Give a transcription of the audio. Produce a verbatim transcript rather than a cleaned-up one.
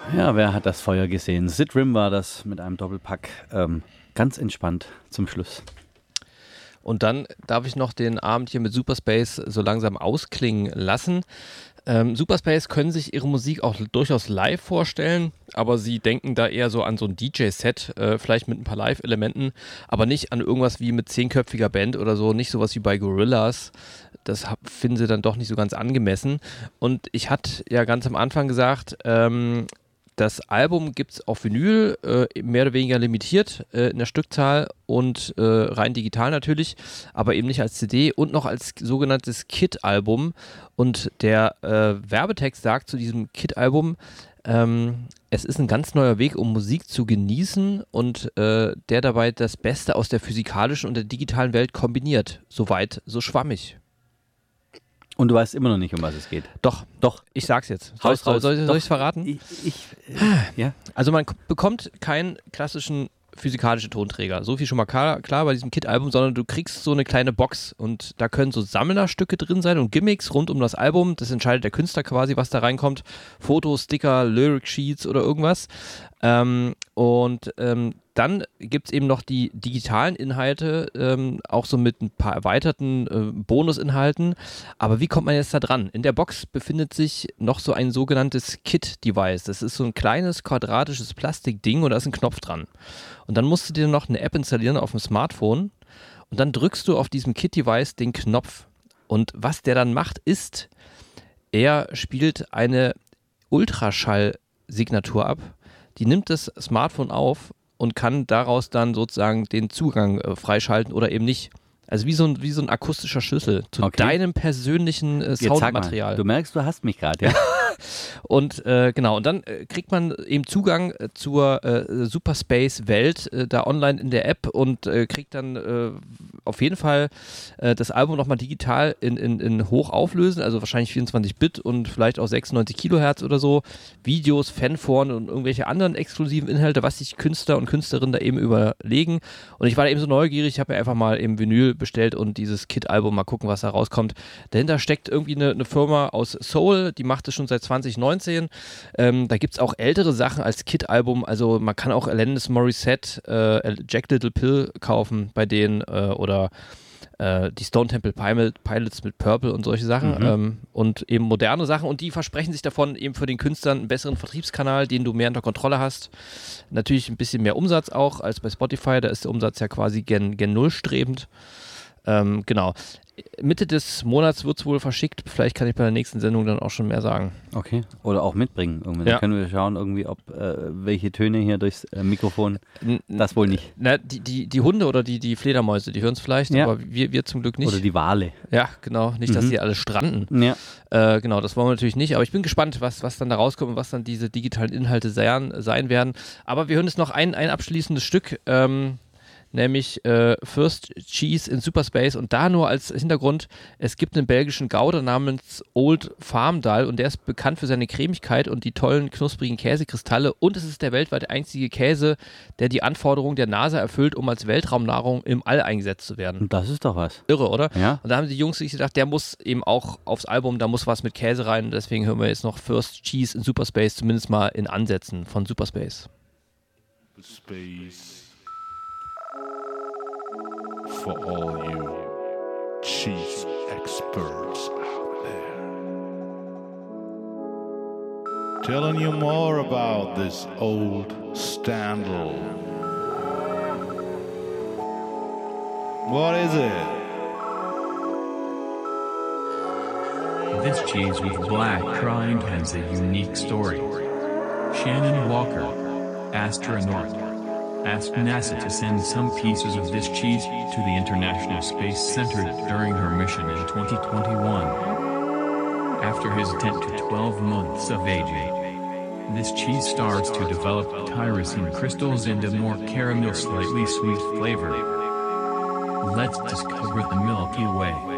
Ja, wer hat das Feuer gesehen? Sid Rim war das mit einem Doppelpack. Ähm, ganz entspannt zum Schluss. Und dann darf ich noch den Abend hier mit Superspace so langsam ausklingen lassen. Ähm, Superspace können sich ihre Musik auch durchaus live vorstellen, aber sie denken da eher so an so ein D J-Set, äh, vielleicht mit ein paar Live-Elementen, aber nicht an irgendwas wie mit zehnköpfiger Band oder so, nicht sowas wie bei Gorillaz. Das finden sie dann doch nicht so ganz angemessen. Und ich hatte ja ganz am Anfang gesagt, ähm, das Album gibt es auf Vinyl, äh, mehr oder weniger limitiert äh, in der Stückzahl und äh, rein digital natürlich, aber eben nicht als C D und noch als sogenanntes Kit-Album. Und der äh, Werbetext sagt zu diesem Kit-Album, ähm, es ist ein ganz neuer Weg, um Musik zu genießen und äh, der dabei das Beste aus der physikalischen und der digitalen Welt kombiniert. Soweit, so schwammig. Und du weißt immer noch nicht, um was es geht. Doch, doch. Ich sag's jetzt. Soll ich es soll, soll verraten? Ich, ich, äh, ja. Also man k- bekommt keinen klassischen physikalischen Tonträger. So viel schon mal klar, klar bei diesem Kit-Album, sondern du kriegst so eine kleine Box und da können so Sammlerstücke drin sein und Gimmicks rund um das Album. Das entscheidet der Künstler quasi, was da reinkommt. Fotos, Sticker, Lyric-Sheets oder irgendwas. Ähm, und ähm, dann gibt es eben noch die digitalen Inhalte, ähm, auch so mit ein paar erweiterten äh, Bonusinhalten. Aber wie kommt man jetzt da dran? In der Box befindet sich noch so ein sogenanntes Kit-Device. Das ist so ein kleines quadratisches Plastikding und da ist ein Knopf dran. Und dann musst du dir noch eine App installieren auf dem Smartphone und dann drückst du auf diesem Kit-Device den Knopf. Und was der dann macht, ist, er spielt eine Ultraschall-Signatur ab. Die nimmt das Smartphone auf und kann daraus dann sozusagen den Zugang äh, freischalten oder eben nicht. Also wie so ein, wie so ein akustischer Schlüssel zu okay. deinem persönlichen äh, Soundmaterial. Du merkst, du hast mich gerade, ja. Und äh, genau, und dann äh, kriegt man eben Zugang äh, zur äh, Superspace-Welt äh, da online in der App und äh, kriegt dann äh, auf jeden Fall äh, das Album nochmal digital in, in, in hoch auflösen, also wahrscheinlich vierundzwanzig Bit und vielleicht auch sechsundneunzig Kilohertz oder so, Videos, Fanforen und irgendwelche anderen exklusiven Inhalte, was sich Künstler und Künstlerinnen da eben überlegen. Und ich war da eben so neugierig, ich habe mir einfach mal im Vinyl bestellt und dieses Kit-Album mal gucken, was da rauskommt. Dahinter steckt irgendwie eine, eine Firma aus Seoul, die macht es schon seit zwanzig neunzehn. Ähm, da gibt es auch ältere Sachen als Kit-Album, also man kann auch Alanis Morissette, äh, Jack Little Pill kaufen bei denen äh, oder äh, die Stone Temple Pilots mit Purple und solche Sachen Mhm. ähm, und eben moderne Sachen und die versprechen sich davon eben für den Künstlern einen besseren Vertriebskanal, den du mehr unter Kontrolle hast. Natürlich ein bisschen mehr Umsatz auch als bei Spotify, da ist der Umsatz ja quasi gen, gen Null strebend. Ähm, genau. Mitte des Monats wird es wohl verschickt. Vielleicht kann ich bei der nächsten Sendung dann auch schon mehr sagen. Okay. Oder auch mitbringen. Irgendwie. Ja. Dann können wir schauen, irgendwie, ob äh, welche Töne hier durchs äh, Mikrofon. N- Das wohl nicht. Na, die, die, die Hunde oder die, die Fledermäuse, die hören es vielleicht, Ja. aber wir, wir zum Glück nicht. Oder die Wale. Ja, genau. Nicht, dass Mhm. die alle stranden. Ja. Äh, genau, das wollen wir natürlich nicht. Aber ich bin gespannt, was, was dann da rauskommt und was dann diese digitalen Inhalte sein, sein werden. Aber wir hören jetzt noch ein, ein abschließendes Stück. Ähm, nämlich äh, First Cheese in Superspace und da nur als Hintergrund, es gibt einen belgischen Gouda namens Old Farmdal und der ist bekannt für seine Cremigkeit und die tollen knusprigen Käsekristalle und es ist der weltweit einzige Käse, der die Anforderungen der NASA erfüllt, um als Weltraumnahrung im All eingesetzt zu werden. Und das ist doch was. Irre, oder? Ja. Und da haben die Jungs sich gedacht, der muss eben auch aufs Album, da muss was mit Käse rein und deswegen hören wir jetzt noch First Cheese in Superspace, zumindest mal in Ansätzen von Superspace. Space for all you cheese experts out there. Telling you more about this old Standal. What is it? This cheese with black rind has a unique story. Shannon Walker, astronaut, asked NASA to send some pieces of this cheese to the International Space Center during her mission in twenty twenty-one. After his ten to twelve months of aging, this cheese starts to develop tyrosine crystals and a more caramel, slightly sweet flavor. Let's discover the Milky Way.